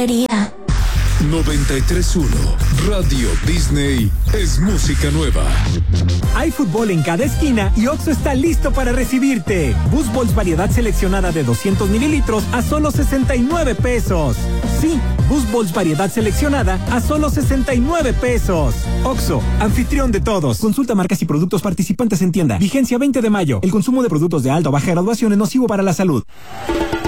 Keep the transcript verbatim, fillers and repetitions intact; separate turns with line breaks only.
noventa y tres punto uno Radio Disney es música nueva.
Hay fútbol en cada esquina y Oxxo está listo para recibirte. Boost Balls variedad seleccionada de doscientos mililitros a solo sesenta y nueve pesos. Sí, Boost Balls variedad seleccionada a solo sesenta y nueve pesos. Oxxo, anfitrión de todos. Consulta marcas y productos participantes en tienda. Vigencia veinte de mayo. El consumo de productos de alta o baja graduación es nocivo para la salud.